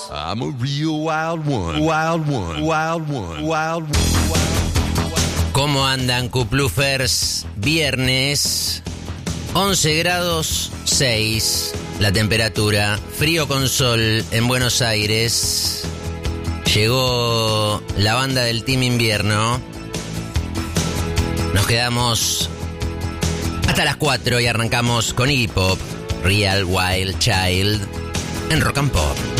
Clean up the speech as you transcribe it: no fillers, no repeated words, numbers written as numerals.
I'm a real wild one. Wild one. Wild one. Wild one. ¿Cómo andan, cuplufers? Viernes, 11 grados 6 la temperatura, frío con sol en Buenos Aires. Llegó la banda del Team Invierno. Nos quedamos hasta las 4 y arrancamos con Iggy Pop, Real Wild Child, en Rock and Pop.